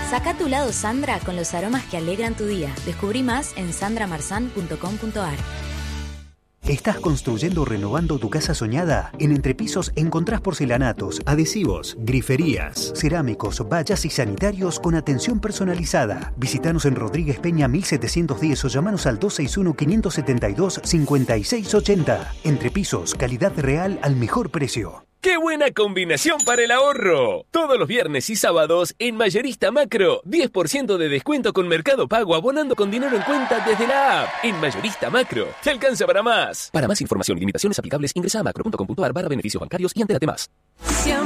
Saca tu lado Sandra con los aromas que alegran tu día. Descubrí más en sandramarzan.com.ar. ¿Estás construyendo o renovando tu casa soñada? En Entrepisos encontrás porcelanatos, adhesivos, griferías, cerámicos, vallas y sanitarios con atención personalizada. Visítanos en Rodríguez Peña 1710 o llamanos al 261-572-5680. Entrepisos, calidad real al mejor precio. ¡Qué buena combinación para el ahorro! Todos los viernes y sábados en Mayorista Macro, 10% de descuento con Mercado Pago abonando con dinero en cuenta desde la app. En Mayorista Macro, te alcanza para más. Para más información y limitaciones aplicables, ingresa a macro.com.ar/beneficios bancarios y entérate más.